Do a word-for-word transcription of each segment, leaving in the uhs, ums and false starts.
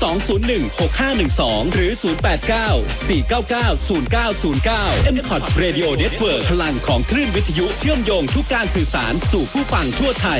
สองศูนย์หนึ่ง หกห้าหนึ่งสองหรือศูนย์แปดเก้า สี่เก้าเก้า ศูนย์เก้าศูนย์เก้า เอ็ม คอท Radio Network พลังของคลื่นวิทยุเชื่อมโยงทุกการสื่อสารสู่ผู้ฟังทั่วไทย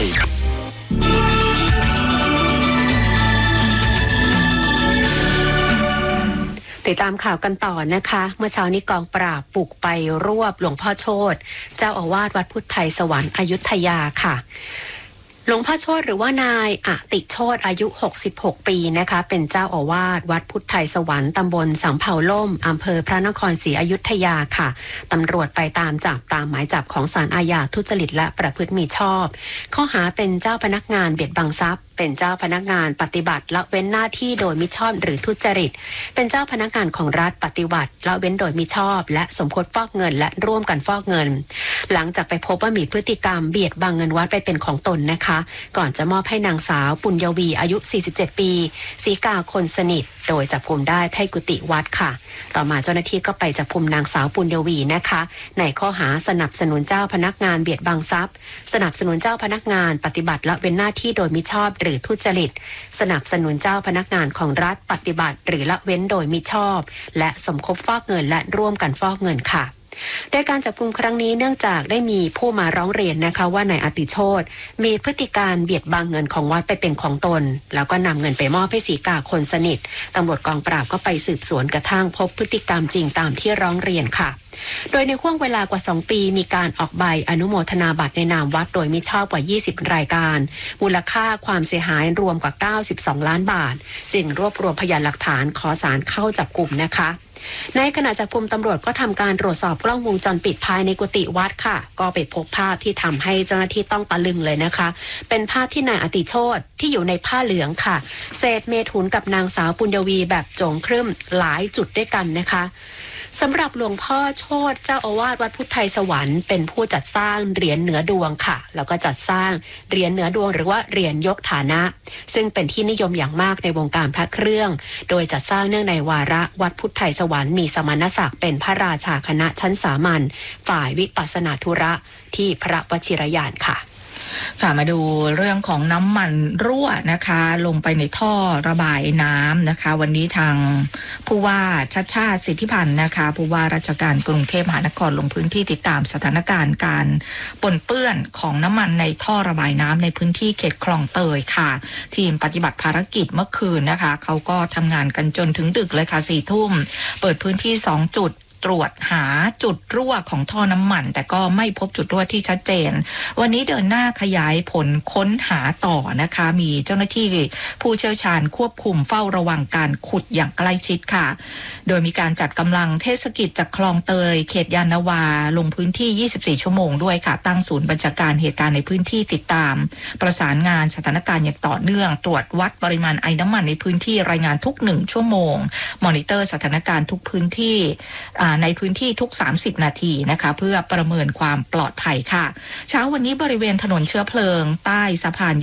ติดตามข่าวกันต่อนะคะเมื่อเช้านี้กองปราบบุกไปรวบหลวงพ่อโชติเจ้าอาวาสวัดพุทธไทยสวรรค์อยุธยาค่ะหลวงพ่อโชติหรือว่านายอติโชติอายุหกสิบหกปีนะคะเป็นเจ้าอาวาสวัดพุทธไทยสวรรค์ตำบลสำเภาล่มอำเภอพระนครศรีอยุธยาค่ะตำรวจไปตามจับตามหมายจับของศาลอาญาทุจริตและประพฤติมิชอบข้อหาเป็นเจ้าพนักงานเบียดบังทรัพย์เป็นเจ้าพนักงานปฏิบัติละเว้นหน้าที่โดยมิชอบหรือทุจริตเป็นเจ้าพนักงานของรัฐปฏิบัติละเว้นโดยมิชอบและสมคบฟอกเงินและร่วมกันฟอกเงินหลังจากไปพบว่ามีพฤติกรรมเบียดบังเงินวัดไปเป็นของตนนะคะก่อนจะมอบให้นางสาวปุญญวีอายุสี่สิบเจ็ดปีศรีกาคนสนิทโดยจับกุมได้ที่กุฏิวัดค่ะต่อมาเจ้าหน้าที่ก็ไปจับกุมนางสาวปุญญวีนะคะในข้อหาสนับสนุนเจ้าพนักงานเบียดบังทรัพย์สนับสนุนเจ้าพนักงานปฏิบัติละเว้นหน้าที่โดยมิชอบหรือทุจริตสนับสนุนเจ้าพนักงานของรัฐปฏิบัติหรือละเว้นโดยมิชอบและสมคบฟอกเงินและร่วมกันฟอกเงินค่ะโดยการจับกุมครั้งนี้เนื่องจากได้มีผู้มาร้องเรียนนะคะว่านายอติโชติมีพฤติการเบียดบังเงินของวัดไปเป็นของตนแล้วก็นำเงินไปมอบให้ศรีกาคนสนิทตำรวจกองปราบก็ไปสืบสวนกระทั่งพบพฤติกรรมจริงตามที่ร้องเรียนค่ะโดยในห่วงเวลากว่าสองปีมีการออกใบอนุโมทนาบัตรในนามวัดโดยมิชอบกว่ายี่สิบรายการมูลค่าความเสียหายรวมกว่าเก้าสิบสองล้านบาทจึงรวบรวมพยานหลักฐานขอศาลเข้าจับกุมนะคะในขณะจับกุมตำรวจก็ทำการตรวจสอบกล้องวงจรปิดภายในกุฏิวัดค่ะก็ไปพบภาพที่ทำให้เจ้าหน้าที่ต้องตะลึงเลยนะคะเป็นภาพที่นายอติโชติที่อยู่ในผ้าเหลืองค่ะเศษเมถุนกับนางสาวปุญญวีแบบโจงครึ่มหลายจุดด้วยกันนะคะสำหรับหลวงพ่อโชติเจ้าอาวาสวัดพุทธไทยสวรรค์เป็นผู้จัดสร้างเหรียญเหนือดวงค่ะแล้วก็จัดสร้างเหรียญเหนือดวงหรือว่าเหรียญยกฐานะซึ่งเป็นที่นิยมอย่างมากในวงการพระเครื่องโดยจัดสร้างเนื่องในวาระวัดพุทธไทยสวรรค์มีสมณศักดิ์เป็นพระราชาคณะชั้นสามัญฝ่ายวิปัสสนาธุระที่พระวชิรยานค่ะค่ะมาดูเรื่องของน้ำมันรั่วนะคะลงไปในท่อระบายน้ำนะคะวันนี้ทางผู้ว่าชัชชาติสิทธิพันธ์นะคะผู้ว่าราชการกรุงเทพมหานครลงพื้นที่ติดตามสถานการณ์การปนเปื้อนของน้ำมันในท่อระบายน้ำในพื้นที่เขตคลองเตยค่ะทีมปฏิบัติภารกิจเมื่อคืนนะคะเขาก็ทำงานกันจนถึงดึกเลยค่ะสี่ทุ่มเปิดพื้นที่สองจุดตรวจหาจุดรั่วของท่อน้ำมันแต่ก็ไม่พบจุดรั่วที่ชัดเจนวันนี้เดินหน้าขยายผลค้นหาต่อนะคะมีเจ้าหน้าที่ผู้เชี่ยวชาญควบคุมเฝ้าระวังการขุดอย่างใกล้ชิดค่ะโดยมีการจัดกำลังเทศกิจจากคลองเตยเขตยานนาวาลงพื้นที่ยี่สิบสี่ชั่วโมงด้วยค่ะตั้งศูนย์บัญชาการเหตุการณ์ในพื้นที่ติดตามประสานงานสถานการณ์อย่างต่อเนื่องตรวจวัดปริมาณไอน้ำมันในพื้นที่รายงานทุกหนึ่งชั่วโมงมอนิเตอร์สถานการณ์ทุกพื้นที่ในพื้นที่ทุกสามสิบนาทีนะคะเพื่อประเมินความปลอดภัยค่ะเช้าวันนี้บริเวณถนนเชื้อเพลิงใต้สะพาน